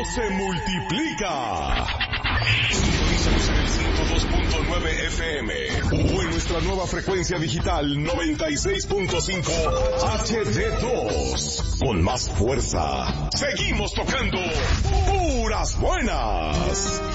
se multiplica. Sintonízanos en el 102.9 FM o en nuestra nueva frecuencia digital 96.5 HD2. Con más fuerza, seguimos tocando puras buenas.